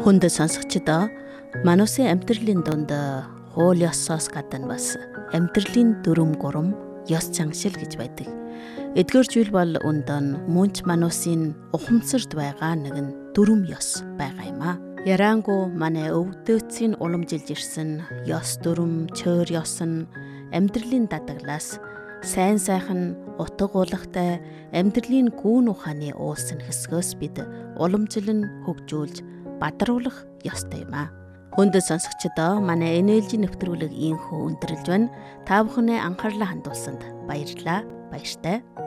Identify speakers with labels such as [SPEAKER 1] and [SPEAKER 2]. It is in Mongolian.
[SPEAKER 1] Хүнд сонсогчдоо Манусын амьдралын дунд хууль ёсоос гадна бас амьдралын дүрм гурам ёс заншил гэж байдаг. Эдгээр зүйл бол өндөр мөнч Манусын ухамсарт байгаа нэгэн дүрм ёс байгаа юм а. Ярангу манай өвдөөцийн уламжилж ирсэн ёс дүрм, чөөр ёс нь амьдралын дадаглаас сайн сайхан утга уулгатай амьдралын гүн ухааны уулсан хэсгөөс бид уламжлан хөгжүүлж бадруулах ёстой юм а. Хүнд сонсогчдоо манай NLG нэвтрүүлэг ийхүү өндөрлж байна. Та бүхнээ анхаарлаа хандуулсанд баярлалаа. Баяртай.